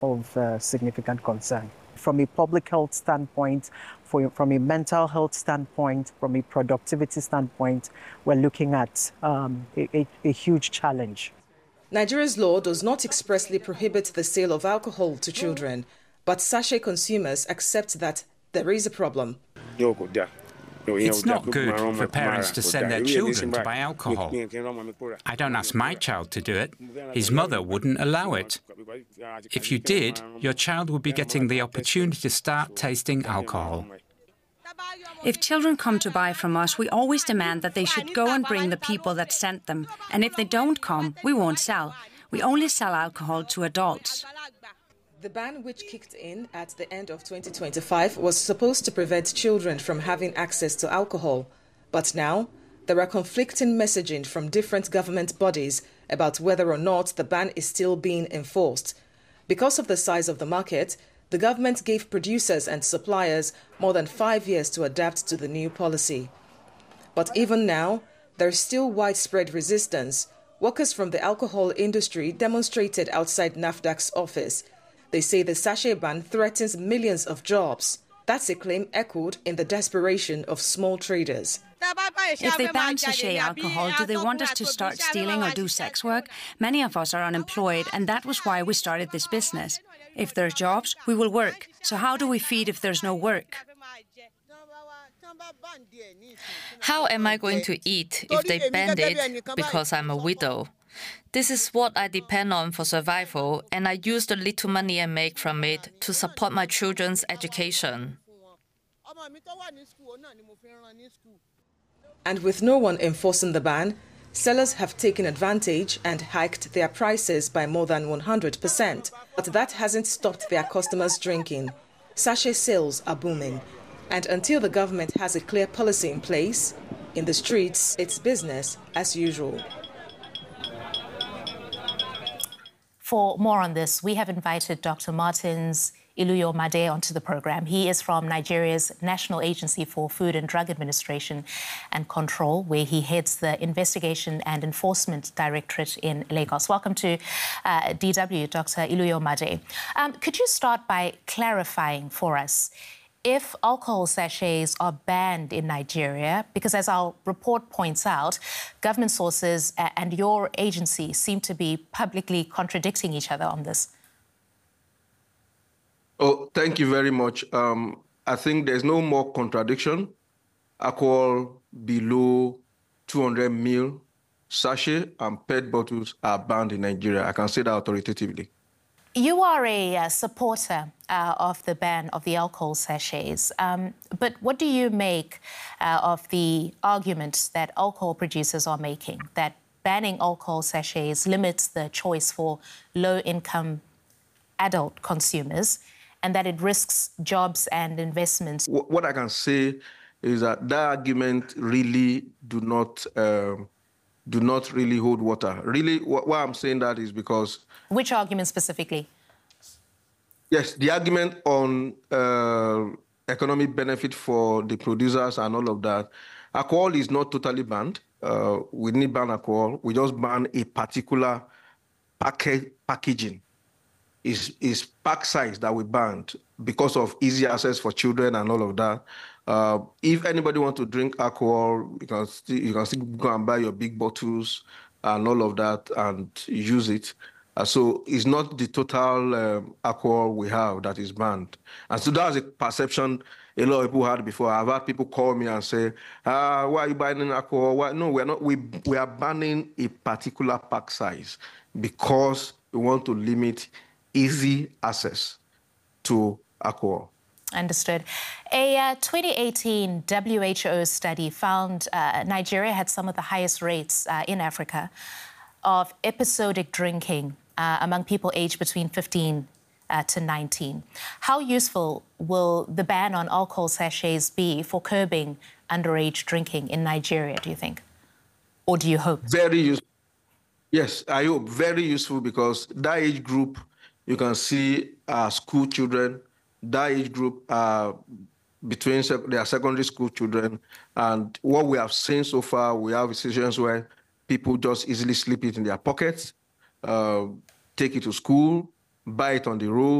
of significant concern. From a public health standpoint, from a mental health standpoint, from a productivity standpoint, we're looking at a huge challenge. Nigeria's law does not expressly prohibit the sale of alcohol to children, but sachet consumers accept that there is a problem. It's not good for parents to send their children to buy alcohol. I don't ask my child to do it. His mother wouldn't allow it. If you did, your child would be getting the opportunity to start tasting alcohol. If children come to buy from us, we always demand that they should go and bring the people that sent them. And if they don't come, we won't sell. We only sell alcohol to adults. The ban, which kicked in at the end of 2025, was supposed to prevent children from having access to alcohol. But now, there are conflicting messaging from different government bodies about whether or not the ban is still being enforced. Because of the size of the market, the government gave producers and suppliers more than 5 years to adapt to the new policy. But even now, there is still widespread resistance. Workers from the alcohol industry demonstrated outside NAFDAC's office. They say the sachet ban threatens millions of jobs. That's a claim echoed in the desperation of small traders. If they ban sachet alcohol, do they want us to start stealing or do sex work? Many of us are unemployed, and that was why we started this business. If there are jobs, we will work. So how do we feed if there's no work? How am I going to eat if they ban it because I'm a widow? This is what I depend on for survival, and I use the little money I make from it to support my children's education. And with no one enforcing the ban, sellers have taken advantage and hiked their prices by more than 100%. But that hasn't stopped their customers drinking. Sachet sales are booming. And until the government has a clear policy in place, in the streets, it's business as usual. For more on this, we have invited Dr. Martins Iluyomade onto the program. He is from Nigeria's National Agency for Food and Drug Administration and Control, where he heads the Investigation and Enforcement Directorate in Lagos. Welcome to DW, Dr. Iluyomade. Could you start by clarifying for us if alcohol sachets are banned in Nigeria, because as our report points out, government sources and your agency seem to be publicly contradicting each other on this? Oh, thank you very much. I think there's no more contradiction. Alcohol below 200 ml sachet and PET bottles are banned in Nigeria. I can say that authoritatively. You are a supporter of the ban of the alcohol sachets, but what do you make of the arguments that alcohol producers are making, that banning alcohol sachets limits the choice for low-income adult consumers and that it risks jobs and investments? What I can say is that argument really do not really hold water. Really, why I'm saying that is because... Which argument specifically? Yes, the argument on economic benefit for the producers and all of that. Alcohol is not totally banned. We didn't ban alcohol. We just ban a particular packaging. Is pack size that we banned because of easy access for children and all of that. If anybody wants to drink alcohol, you can still go and buy your big bottles and all of that and use it. So it's not the total alcohol we have that is banned. And so that's a perception a lot of people had before. I've had people call me and say, why are you banning alcohol? Why? No, we're not. We are banning a particular pack size because we want to limit easy access to alcohol. Understood. A 2018 WHO study found Nigeria had some of the highest rates in Africa of episodic drinking among people aged between 15 to 19. How useful will the ban on alcohol sachets be for curbing underage drinking in Nigeria, do you think? Or do you hope? Very useful. Yes, I hope. Very useful because that age group, you can see school children, that age group between their secondary school children. And what we have seen so far, we have situations where people just easily slip it in their pockets, take it to school, buy it on the road.